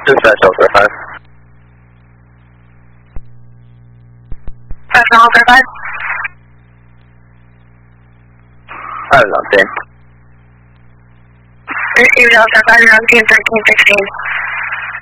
Dispatch Delta 5. Delta 5. I was on scene. Receive Delta 5, you're on team 1316.